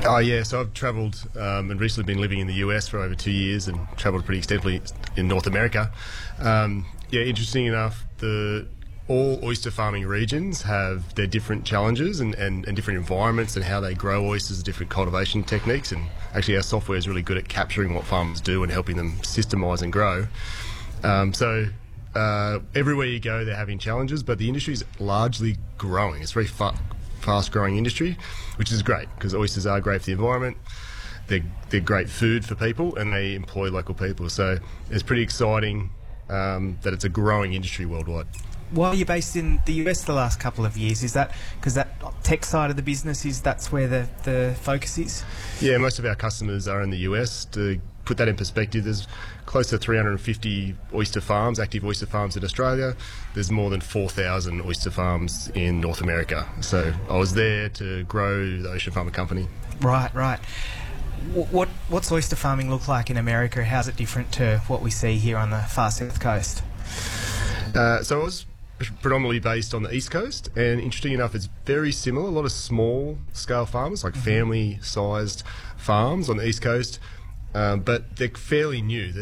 Oh yeah, so I've travelled and recently been living in the US for over 2 years and travelled pretty extensively in North America. Yeah, interesting enough, all oyster farming regions have their different challenges and different environments and how they grow oysters, different cultivation techniques, and actually our software is really good at capturing what farmers do and helping them systemise and grow. Everywhere you go, they're having challenges, but the industry is largely growing. It's a very fast-growing industry, which is great because oysters are great for the environment. They're great food for people, and they employ local people. So it's pretty exciting that it's a growing industry worldwide. While you're based in the US the last couple of years, is that because that tech side of the business that's where the focus is? Yeah, most of our customers are in the US. To put that in perspective, there's close to 350 oyster farms, active oyster farms in Australia. There's more than 4,000 oyster farms in North America. So I was there to grow the Ocean Farmer Company. Right. What's oyster farming look like in America? How's it different to what we see here on the far south coast? So I was predominantly based on the East Coast, and interesting enough, it's very similar. A lot of small scale farmers, like family sized farms on the East Coast, but they're fairly new.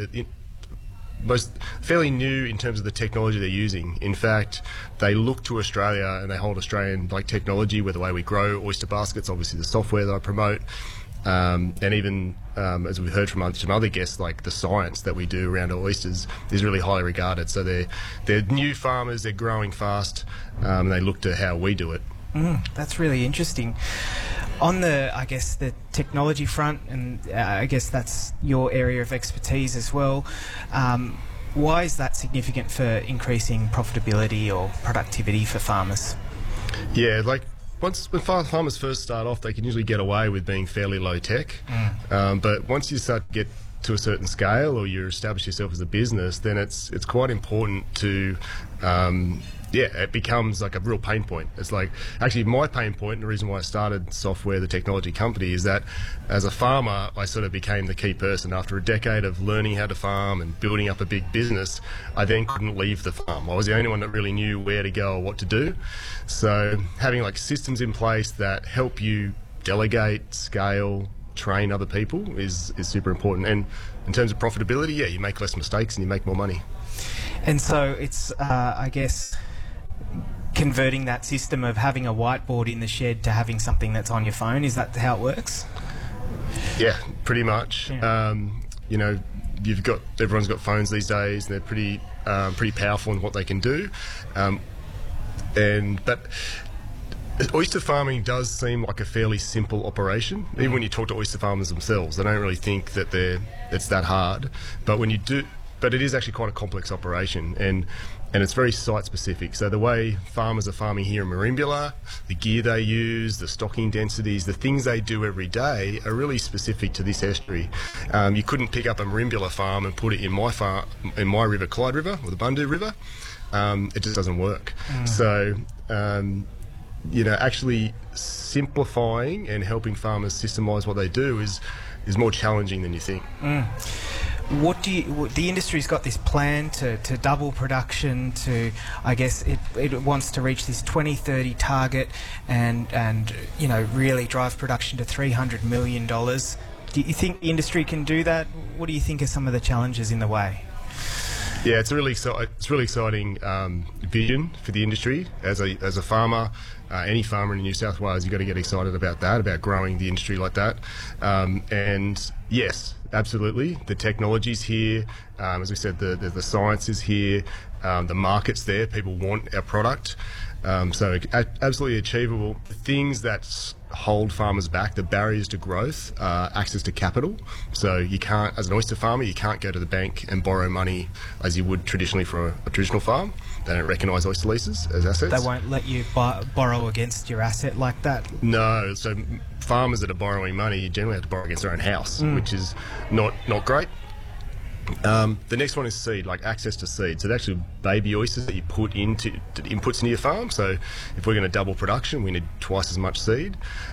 Fairly new in terms of the technology they're using. In fact, they look to Australia and they hold Australian technology, with the way we grow oyster baskets, obviously the software that I promote, and even as we've heard from some other guests, like the science that we do around our oysters is really highly regarded. So they're new farmers, they're growing fast, and they look to how we do it. That's really interesting. On the technology front, and I guess that's your area of expertise as well, why is that significant for increasing profitability or productivity for farmers? Yeah, when farmers first start off, they can usually get away with being fairly low tech. But once you start to get to a certain scale, or you establish yourself as a business, then it's quite important to it becomes like a real pain point. It's like, actually my pain point, and the reason why I started Software, the technology company, is that as a farmer, I sort of became the key person. After a decade of learning how to farm and building up a big business, I then couldn't leave the farm. I was the only one that really knew where to go or what to do. So having systems in place that help you delegate, scale, train other people is super important. And in terms of profitability, yeah, you make less mistakes and you make more money. And so it's, I guess, converting that system of having a whiteboard in the shed to having something that's on your phone. Is that how it works? Yeah, pretty much. Yeah. Everyone's got phones these days, and they're pretty powerful in what they can do. But oyster farming does seem like a fairly simple operation. Even when you talk to oyster farmers themselves, they don't really think that it's that hard. But it is actually quite a complex operation, and it's very site specific. So the way farmers are farming here in Merimbula, the gear they use, the stocking densities, the things they do every day are really specific to this estuary. You couldn't pick up a Merimbula farm and put it in my river, Clyde River, or the Bundu River. It just doesn't work. So actually simplifying and helping farmers systemise what they do is more challenging than you think. The industry's got this plan to double production, to, I guess, it wants to reach this 2030 target and really drive production to $300 million. Do you think the industry can do that? What do you think are some of the challenges in the way? Yeah, it's a really exciting vision for the industry. As a farmer, any farmer in New South Wales, you've got to get excited about that, about growing the industry like that. And yes, absolutely, the technology's here. As we said, the science is here. The market's there. People want our product. So absolutely achievable. The things that hold farmers back, the barriers to growth, access to capital. So you can't, as an oyster farmer, you can't go to the bank and borrow money as you would traditionally for a traditional farm. They don't recognise oyster leases as assets. They won't let you borrow against your asset like that? No. So farmers that are borrowing money generally have to borrow against their own house, which is not great. The next one is seed, like access to seed. So they're actually baby oysters that you put into inputs into your farm. So if we're going to double production, we need twice as much seed,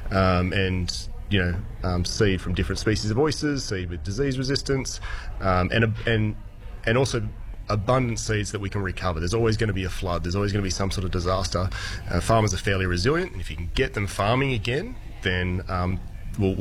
seed from different species of oysters, seed with disease resistance, and also abundant seeds that we can recover. There's always going to be a flood. There's always going to be some sort of disaster. Farmers are fairly resilient, and if you can get them farming again, then we'll